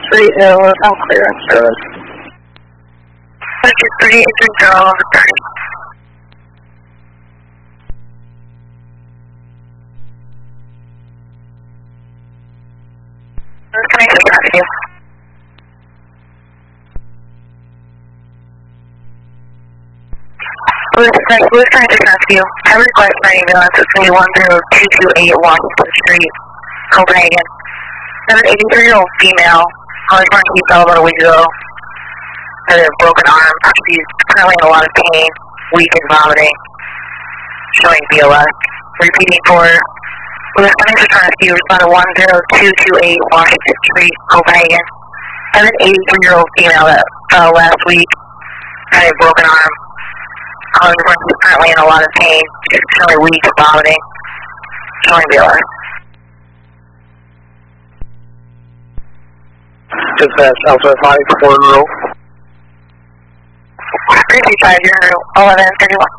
3 without clearance service. 53, 30. Connection rescue. Louis Connection Rescue. I request my ambulance at 10228 Washington Street, Copenhagen. There's an 83-year-old female calling for a fell about a week ago. Had a broken arm. She's currently in a lot of pain, weak and vomiting, showing BLS. Repeating for Louis Connection Rescue, respond to 10228 Washington Street, Copenhagen. There's an 83-year-old female that fell last week, had a broken arm. Calling for she's currently in a lot of pain. She's really weak and vomiting, showing BLS. Dispatch, Alpha 5 4 row. 325, you're 1131.